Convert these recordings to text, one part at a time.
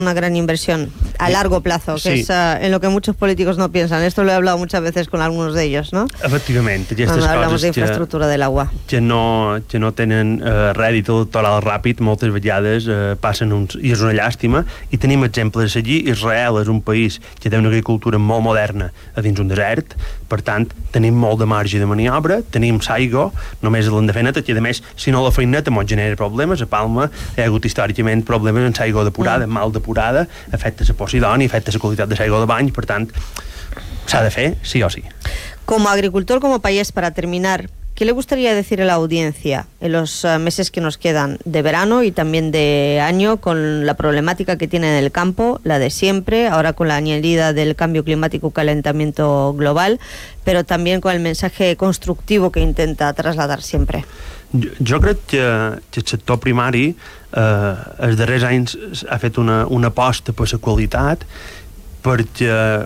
una gran inversión a largo plazo, que es en lo que muchos políticos no piensan. Esto lo he hablado muchas veces con algunos de ellos, no? Efectivament. Cuando hablamos de infraestructura del agua. Que no tenen rèdit electoral ràpid, moltes vegades passen i és una llàstima, i tenim exemples allí. Israel és un país que té una agricultura molt moderna a dins un desert, per tant, tenim molt de marge de maniobra, tenim l'aigua, només l'hem de fer neta, que a més, si no la feim neta, ens genera problemes. A Palma hi ha hagut històricament problemes amb l'aigua depurada, mal depurada, afecta la Posidònia, afecta la qualitat de l'aigua de bany, per tant, s'ha de fer sí o sí. Como agricultor, como país, para terminar, ¿qué le gustaría decir a la audiencia en los meses que nos quedan de verano y también de año, con la problemática que tiene en el campo, la de siempre, ahora con la añadida del cambio climático y calentamiento global, pero también con el mensaje constructivo que intenta trasladar siempre? Jo crec que el sector primari els darrers anys ha fet una aposta per la qualitat, perquè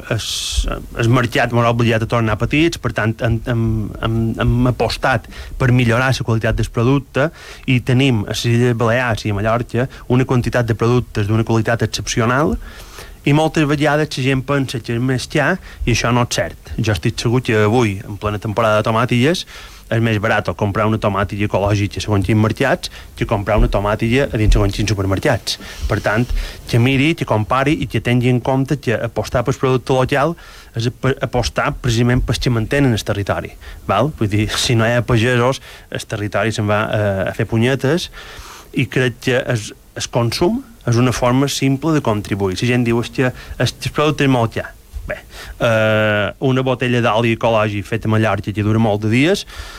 el mercat m'ha obligat a tornar petits, per tant hem apostat per millorar la qualitat del producte, i tenim a les Illes Balears i a Mallorca una quantitat de productes d'una qualitat excepcional, i moltes vegades la gent pensa que és més car, i això no és cert. Jo estic segur que avui, en plena temporada de tomatilles, és més barat comprar una tomatilla ecològica segons quins mercats que comprar una tomatilla a dins segons quins supermercats. Per tant, que miri, que compari i que tingui en compte que apostar pel producte local és apostar precisament pels que mantenen el territori. Val? Vull dir, si no hi ha pagesos, el territori se'n va a fer punyetes, i crec que el consum és una forma simple de contribuir. La gent diu que el producte és molt car. Bé, una botella d'oli ecològic feta a Mallorca que dura molt de dies,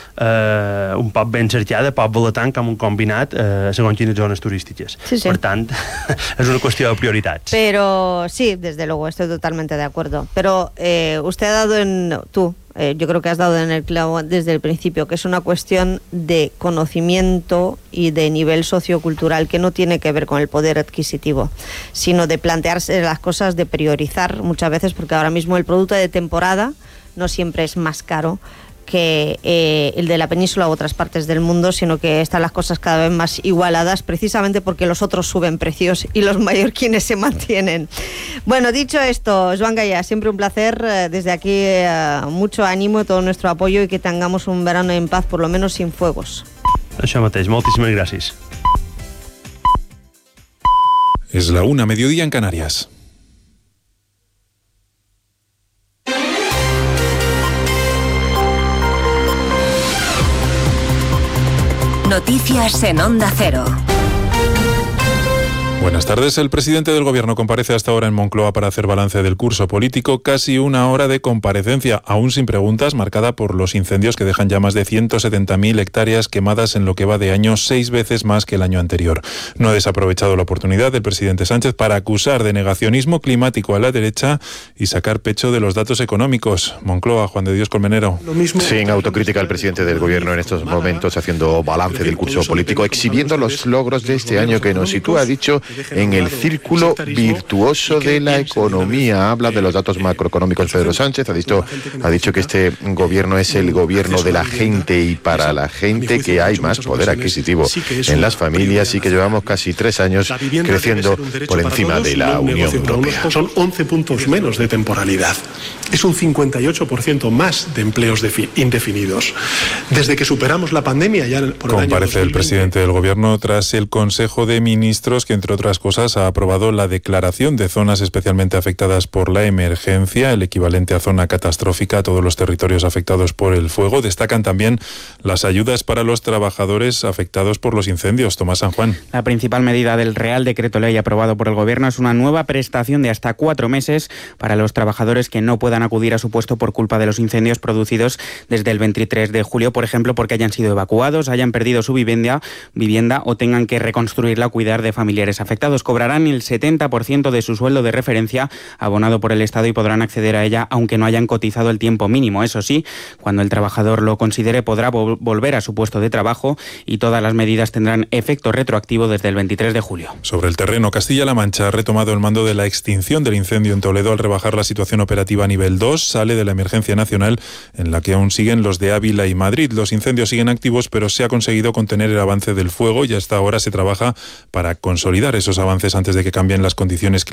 un poc ben cercada, pot valer tant com un combinat segons quines zones turístiques. Sí, sí. Per tant, és una qüestió de prioritats. Pero sí, desde luego, estoy totalmente de acuerdo. Pero usted ha dado yo creo que has dado en el clavo desde el principio, que es una cuestión de conocimiento y de nivel sociocultural, que no tiene que ver con el poder adquisitivo, sino de plantearse las cosas, de priorizar muchas veces, porque ahora mismo el producto de temporada no siempre es más caro que el de la península u otras partes del mundo, sino que están las cosas cada vez más igualadas, precisamente porque los otros suben precios y los mallorquines se mantienen. Bueno, dicho esto, Joan Gaya, siempre un placer. Desde aquí mucho ánimo, todo nuestro apoyo, y que tengamos un verano en paz, por lo menos sin fuegos. Això mateix, moltíssimes gràcies. Es la 1:00, mediodía en Canarias. Noticias en Onda Cero. Buenas tardes. El presidente del Gobierno comparece hasta ahora en Moncloa para hacer balance del curso político. Casi una hora de comparecencia, aún sin preguntas, marcada por los incendios que dejan ya más de 170.000 hectáreas quemadas en lo que va de año, 6 veces más que el año anterior. No ha desaprovechado la oportunidad el presidente Sánchez para acusar de negacionismo climático a la derecha y sacar pecho de los datos económicos. Moncloa, Juan de Dios Colmenero. Sin autocrítica, el presidente del Gobierno en estos momentos haciendo balance del curso político, exhibiendo los logros de este año que nos sitúa, ha dicho, en el círculo virtuoso de la economía. Habla de los datos macroeconómicos Pedro Sánchez, ha dicho que este gobierno es el gobierno de la gente y para la gente, que hay más poder adquisitivo en las familias y que llevamos casi 3 años creciendo por encima de la Unión Europea. Son 11 puntos menos de temporalidad. Es un 58% más de empleos indefinidos. Desde que superamos la pandemia, ya por el año 2020. Comparece el presidente del Gobierno tras el Consejo de Ministros, que entre otras cosas ha aprobado la declaración de zonas especialmente afectadas por la emergencia, el equivalente a zona catastrófica a todos los territorios afectados por el fuego. Destacan también las ayudas para los trabajadores afectados por los incendios. Tomás San Juan. La principal medida del Real Decreto Ley aprobado por el Gobierno es una nueva prestación de hasta 4 meses para los trabajadores que no puedan acudir a su puesto por culpa de los incendios producidos desde el 23 de julio, por ejemplo, porque hayan sido evacuados, hayan perdido su vivienda o tengan que reconstruirla o cuidar de familiares afectados. Cobrarán el 70% de su sueldo de referencia abonado por el Estado y podrán acceder a ella aunque no hayan cotizado el tiempo mínimo. Eso sí, cuando el trabajador lo considere, podrá volver a su puesto de trabajo, y todas las medidas tendrán efecto retroactivo desde el 23 de julio. Sobre el terreno, Castilla-La Mancha ha retomado el mando de la extinción del incendio en Toledo al rebajar la situación operativa a nivel 2. Sale de la emergencia nacional en la que aún siguen los de Ávila y Madrid. Los incendios siguen activos, pero se ha conseguido contener el avance del fuego y hasta ahora se trabaja para consolidar esos avances antes de que cambien las condiciones climáticas